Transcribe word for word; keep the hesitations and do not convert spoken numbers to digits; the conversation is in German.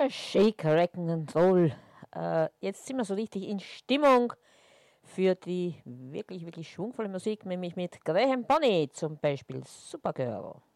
Shake, Racken and Roll. Äh, jetzt sind wir so richtig in Stimmung für die wirklich, wirklich schwungvolle Musik, nämlich mit Graham Bonnet zum Beispiel Supergirl.